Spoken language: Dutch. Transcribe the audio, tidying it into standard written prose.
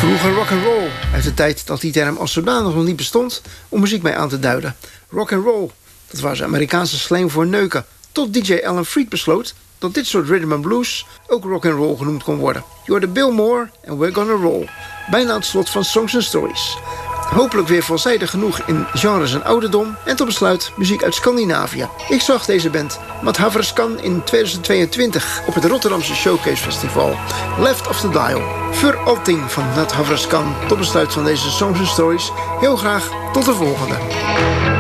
Vroeger rock and roll, uit de tijd dat die term als zodanig nog niet bestond om muziek mee aan te duiden. Rock and roll, dat was Amerikaanse slang voor neuken, tot DJ Alan Freed besloot dat dit soort rhythm and blues ook rock and roll genoemd kon worden. Je hoorde Bill Moore en We're Gonna Roll, bijna aan het slot van Songs and Stories. Hopelijk weer veelzijdig genoeg in genres en ouderdom. En tot besluit muziek uit Scandinavië. Ik zag deze band Mat Havreskan in 2022 op het Rotterdamse Showcase Festival. Left of the Dial. Voor Alting van Mat Havreskan. Tot besluit van deze Songs and Stories. Heel graag tot de volgende.